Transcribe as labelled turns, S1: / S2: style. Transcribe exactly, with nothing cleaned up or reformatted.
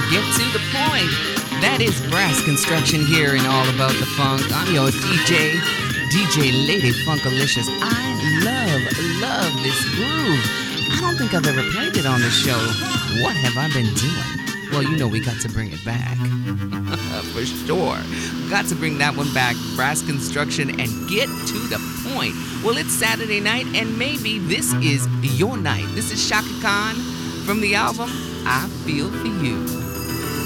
S1: get to the point. That is Brass Construction here in All About the Funk. I'm your D J, D J Lady Funkalicious. I love, love this groove. I don't think I've ever played it on the show. What have I been doing? Well, you know we got to bring it back. For sure. Got to bring that one back, Brass Construction, and get to the point. Well, it's Saturday night, and maybe this is your night. This is Chaka Khan from the album I Feel For You.